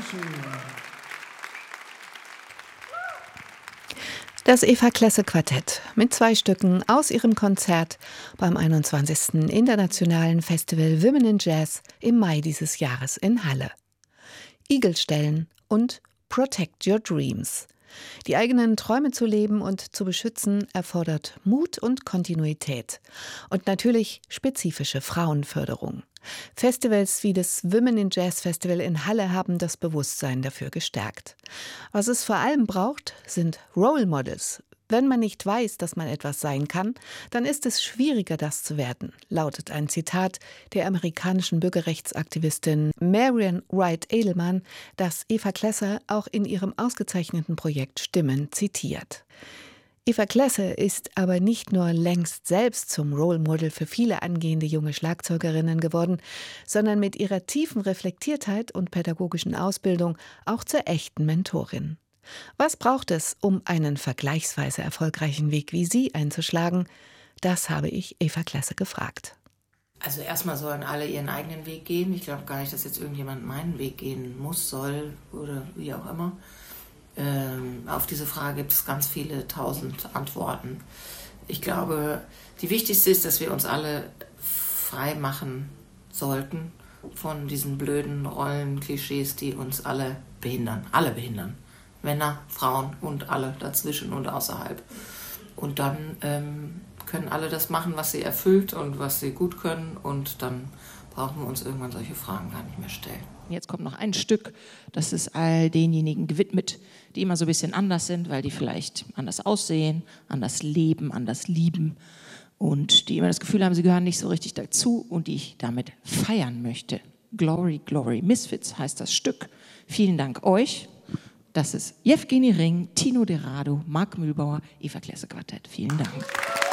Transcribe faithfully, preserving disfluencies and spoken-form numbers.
Dankeschön. Das Eva Klesse Quartett mit zwei Stücken aus ihrem Konzert beim einundzwanzigsten Internationalen Festival Women in Jazz im Mai dieses Jahres in Halle. Igelstellen und Protect Your Dreams. Die eigenen Träume zu leben und zu beschützen erfordert Mut und Kontinuität. Und natürlich spezifische Frauenförderung. Festivals wie das Women in Jazz Festival in Halle haben das Bewusstsein dafür gestärkt. Was es vor allem braucht, sind Role Models. Wenn man nicht weiß, dass man etwas sein kann, dann ist es schwieriger, das zu werden, lautet ein Zitat der amerikanischen Bürgerrechtsaktivistin Marian Wright Edelman, das Eva Klesse auch in ihrem ausgezeichneten Projekt Stimmen zitiert. Eva Klesse ist aber nicht nur längst selbst zum Role Model für viele angehende junge Schlagzeugerinnen geworden, sondern mit ihrer tiefen Reflektiertheit und pädagogischen Ausbildung auch zur echten Mentorin. Was braucht es, um einen vergleichsweise erfolgreichen Weg wie sie einzuschlagen? Das habe ich Eva Klesse gefragt. Also erstmal sollen alle ihren eigenen Weg gehen. Ich glaube gar nicht, dass jetzt irgendjemand meinen Weg gehen muss, soll oder wie auch immer. Ähm, auf diese Frage gibt es ganz viele tausend Antworten. Ich glaube, die wichtigste ist, dass wir uns alle frei machen sollten von diesen blöden Rollen, Klischees, die uns alle behindern. Alle behindern. Männer, Frauen und alle dazwischen und außerhalb. Und dann ähm, können alle das machen, was sie erfüllt und was sie gut können. Und dann brauchen wir uns irgendwann solche Fragen gar nicht mehr stellen. Jetzt kommt noch ein Stück, das ist all denjenigen gewidmet, die immer so ein bisschen anders sind, weil die vielleicht anders aussehen, anders leben, anders lieben und die immer das Gefühl haben, sie gehören nicht so richtig dazu und die ich damit feiern möchte. Glory, Glory, Misfits heißt das Stück. Vielen Dank euch. Das ist Jewgeni Ring, Tino Derado, Marc Mühlbauer, Eva Klesse Quartett. Vielen Dank.